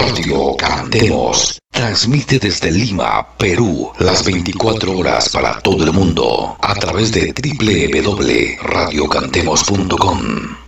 Radio Cantemos transmite desde Lima, Perú, las 24 horas para todo el mundo a través de www.radiocantemos.com.